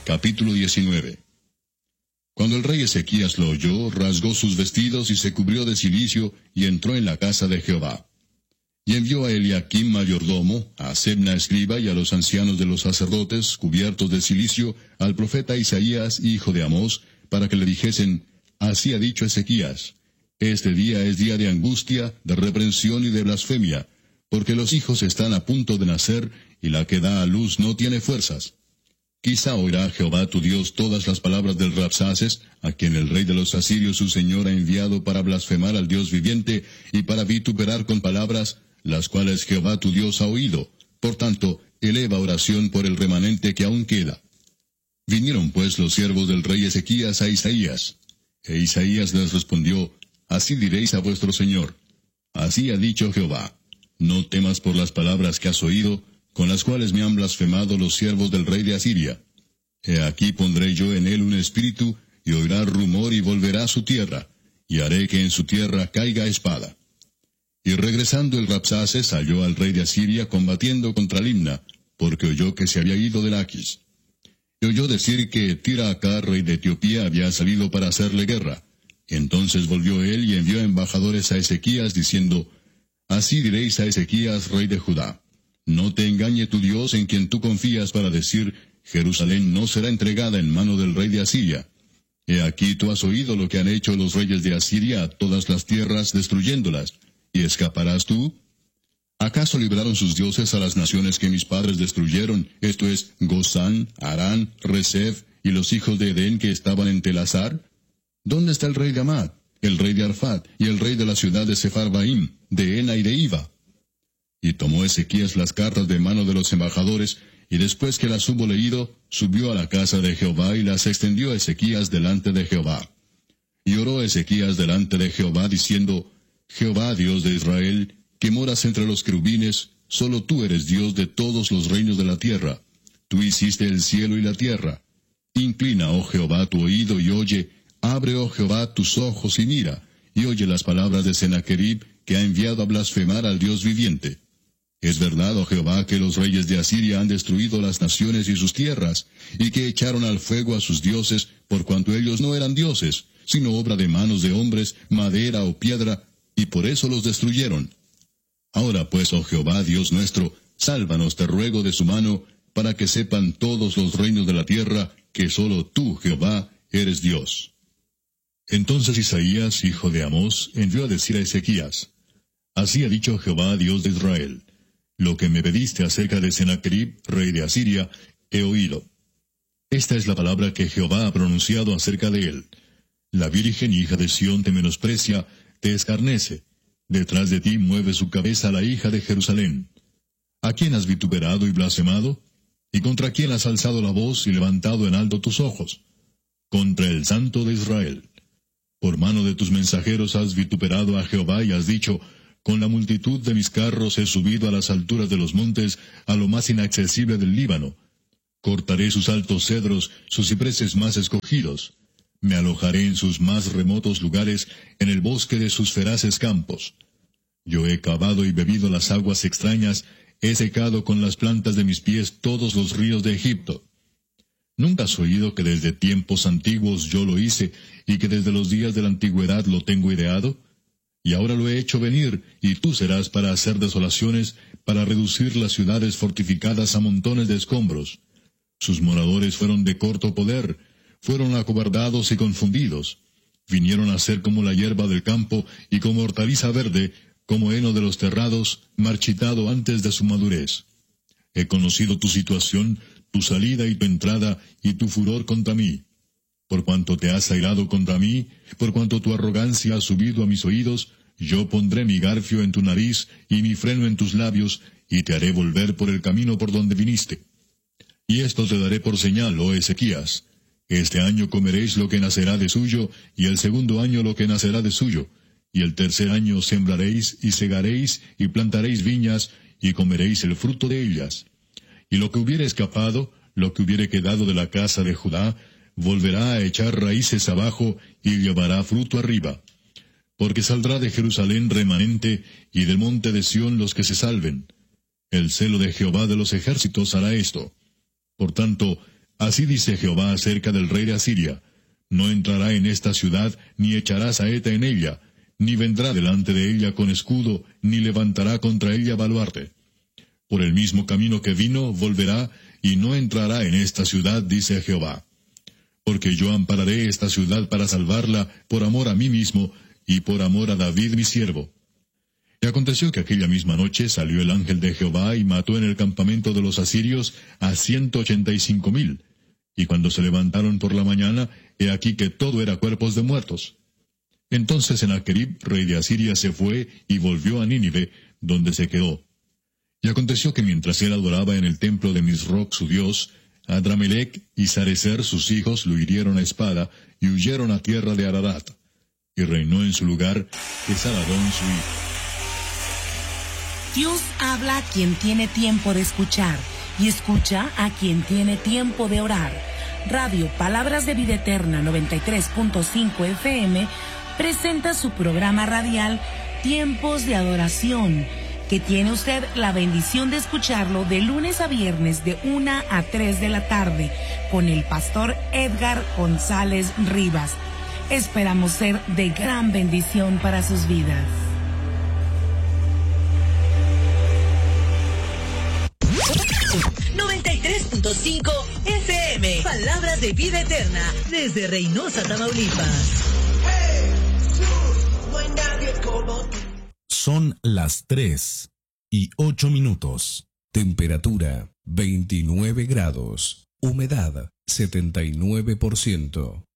Capítulo 19. Cuando el rey Ezequías lo oyó, rasgó sus vestidos y se cubrió de cilicio, y entró en la casa de Jehová. Y envió a Eliaquim mayordomo, a Sebna escriba, y a los ancianos de los sacerdotes, cubiertos de cilicio, al profeta Isaías, hijo de Amós, para que le dijesen: Así ha dicho Ezequías: Este día es día de angustia, de reprensión y de blasfemia, porque los hijos están a punto de nacer, y la que da a luz no tiene fuerzas. Quizá oirá Jehová tu Dios todas las palabras del Rabsaces, a quien el rey de los asirios su señor ha enviado para blasfemar al Dios viviente, y para vituperar con palabras, las cuales Jehová tu Dios ha oído. Por tanto, eleva oración por el remanente que aún queda. Vinieron pues los siervos del rey Ezequías a Isaías. E Isaías les respondió: Así diréis a vuestro señor: Así ha dicho Jehová: No temas por las palabras que has oído, con las cuales me han blasfemado los siervos del rey de Asiria. He aquí pondré yo en él un espíritu, y oirá rumor y volverá a su tierra, y haré que en su tierra caiga espada. Y regresando el Rabsaces halló al rey de Asiria combatiendo contra Limna, porque oyó que se había ido de Laquis. Y oyó decir que Tiraca, rey de Etiopía, había salido para hacerle guerra. Entonces volvió él y envió embajadores a Ezequías, diciendo: Así diréis a Ezequías, rey de Judá: No te engañe tu Dios en quien tú confías para decir: Jerusalén no será entregada en mano del rey de Asiria. He aquí tú has oído lo que han hecho los reyes de Asiria a todas las tierras, destruyéndolas. ¿Y escaparás tú? ¿Acaso libraron sus dioses a las naciones que mis padres destruyeron, esto es, Gozán, Harán, Resef, y los hijos de Edén que estaban en Telasar? ¿Dónde está el rey de Amad, el rey de Arfat, y el rey de la ciudad de Sepharvaim, de Ena y de Iva? Y tomó Ezequías las cartas de mano de los embajadores, y después que las hubo leído, subió a la casa de Jehová, y las extendió Ezequías delante de Jehová. Y oró Ezequías delante de Jehová, diciendo: Jehová, Dios de Israel, que moras entre los querubines, solo tú eres Dios de todos los reinos de la tierra. Tú hiciste el cielo y la tierra. Inclina, oh Jehová, tu oído y oye, abre, oh Jehová, tus ojos y mira, y oye las palabras de Sennacherib, que ha enviado a blasfemar al Dios viviente. Es verdad, oh Jehová, que los reyes de Asiria han destruido las naciones y sus tierras, y que echaron al fuego a sus dioses, por cuanto ellos no eran dioses, sino obra de manos de hombres, madera o piedra, y por eso los destruyeron. Ahora pues, oh Jehová, Dios nuestro, sálvanos, te ruego, de su mano, para que sepan todos los reinos de la tierra, que solo tú, Jehová, eres Dios. Entonces Isaías, hijo de Amós, envió a decir a Ezequías: Así ha dicho Jehová, Dios de Israel: Lo que me pediste acerca de Sennacherib, rey de Asiria, he oído. Esta es la palabra que Jehová ha pronunciado acerca de él: La virgen hija de Sión te menosprecia, te escarnece. Detrás de ti mueve su cabeza la hija de Jerusalén. ¿A quién has vituperado y blasfemado? ¿Y contra quién has alzado la voz y levantado en alto tus ojos? Contra el Santo de Israel. Por mano de tus mensajeros has vituperado a Jehová y has dicho: Con la multitud de mis carros he subido a las alturas de los montes, a lo más inaccesible del Líbano. Cortaré sus altos cedros, sus cipreses más escogidos. Me alojaré en sus más remotos lugares, en el bosque de sus feraces campos. Yo he cavado y bebido las aguas extrañas, he secado con las plantas de mis pies todos los ríos de Egipto. ¿Nunca has oído que desde tiempos antiguos yo lo hice, y que desde los días de la antigüedad lo tengo ideado? Y ahora lo he hecho venir, y tú serás para hacer desolaciones, para reducir las ciudades fortificadas a montones de escombros. Sus moradores fueron de corto poder, fueron acobardados y confundidos. Vinieron a ser como la hierba del campo, y como hortaliza verde, como heno de los terrados, marchitado antes de su madurez. He conocido tu situación, tu salida y tu entrada, y tu furor contra mí. Por cuanto te has airado contra mí, por cuanto tu arrogancia ha subido a mis oídos, yo pondré mi garfio en tu nariz, y mi freno en tus labios, y te haré volver por el camino por donde viniste. Y esto te daré por señal, oh Ezequías: Este año comeréis lo que nacerá de suyo, y el segundo año lo que nacerá de suyo, y el tercer año sembraréis, y segaréis, y plantaréis viñas, y comeréis el fruto de ellas. Y lo que hubiere escapado, lo que hubiere quedado de la casa de Judá, volverá a echar raíces abajo, y llevará fruto arriba. Porque saldrá de Jerusalén remanente, y del monte de Sión los que se salven. El celo de Jehová de los ejércitos hará esto. Por tanto, Así dice Jehová acerca del rey de Asiria: no entrará en esta ciudad, ni echará saeta en ella, ni vendrá delante de ella con escudo, ni levantará contra ella baluarte. Por el mismo camino que vino, volverá, y no entrará en esta ciudad, dice Jehová. Porque yo ampararé esta ciudad para salvarla, por amor a mí mismo, y por amor a David mi siervo. Y aconteció que aquella misma noche salió el ángel de Jehová, y mató en el campamento de los asirios a 185,000. Y cuando se levantaron por la mañana, he aquí que todo era cuerpos de muertos. Entonces Sennacherib, rey de Asiria, se fue y volvió a Nínive, donde se quedó. Y aconteció que mientras él adoraba en el templo de Nisroch su dios, Adramelech y Sarecer sus hijos lo hirieron a espada, y huyeron a tierra de Ararat. Y reinó en su lugar Esaladón su hijo. Dios habla a quien tiene tiempo de escuchar, y escucha a quien tiene tiempo de orar. Radio Palabras de Vida Eterna 93.5 FM presenta su programa radial Tiempos de Adoración, que tiene usted la bendición de escucharlo de lunes a viernes de 1 a 3 de la tarde con el pastor Edgar González Rivas. Esperamos ser de gran bendición para sus vidas. .5 FM, Palabras de Vida Eterna, desde Reynosa, Tamaulipas. Son las 3:08. Temperatura 29 grados. Humedad 79%.